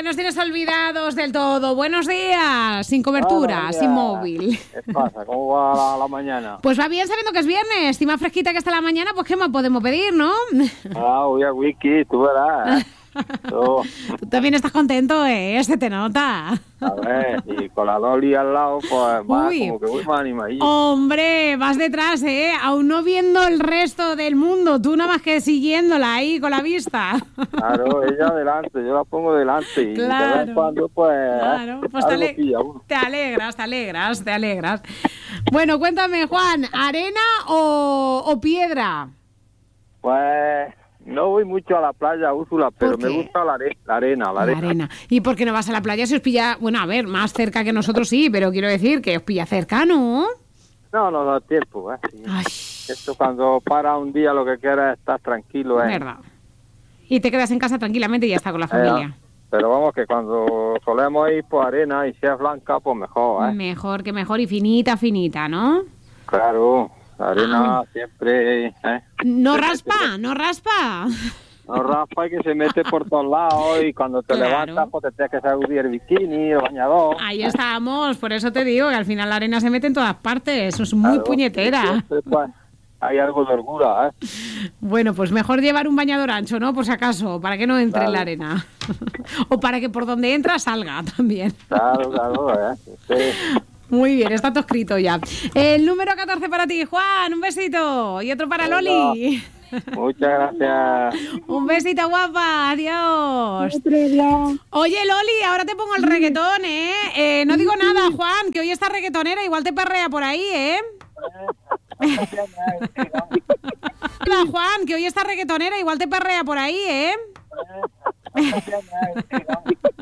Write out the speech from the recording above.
nos tienes olvidados del todo. Buenos días, sin cobertura, sin móvil. ¿Qué pasa? ¿Cómo va la mañana? Pues va bien sabiendo que es viernes. Y más fresquita que está la mañana, pues ¿qué más podemos pedir, no? Voy a wiki, tú verás. Tú también estás contento, se te nota. A ver, y con la Loli al lado, pues más, como que voy más animadillo. Hombre, vas detrás, aún no viendo el resto del mundo, tú nada más que siguiéndola ahí con la vista. Claro, ella adelante, yo la pongo delante. Y claro, de vez en cuando, pues, claro, pues te alegras. Bueno, cuéntame, Juan, ¿arena o piedra? Pues... No voy mucho a la playa, Úrsula, pero me gusta la arena. ¿Y por qué no vas a la playa si os pilla, bueno, a ver, más cerca que nosotros sí, pero quiero decir que os pilla cerca, ¿no? No da tiempo, Esto cuando para un día lo que quieras es estar tranquilo, Verdad. Y te quedas en casa tranquilamente y ya está con la familia. Pero vamos, que cuando solemos ir por arena y si es blanca, pues mejor, Mejor que mejor y finita, ¿no? Claro. La arena siempre... No raspa. No raspa y que se mete por todos lados y cuando te levantas pues te tienes que sacudir el bikini, el bañador. Ahí estamos, por eso te digo que al final la arena se mete en todas partes, eso es muy puñetera. Siempre, pues, hay algo de orgullo, Bueno, pues mejor llevar un bañador ancho, ¿no? Por si acaso, para que no entre en la arena. O para que por donde entra salga también. Claro, sí. Muy bien, está todo escrito ya. El número 14 para ti, Juan, un besito. Y otro para Loli. Muchas gracias. Un besito, guapa, adiós. Oye, Loli, ahora te pongo el reggaetón, no digo nada, Juan, que hoy está reggaetonera, igual te perrea por ahí, Hola, Juan, que hoy está reggaetonera, igual te perrea por ahí,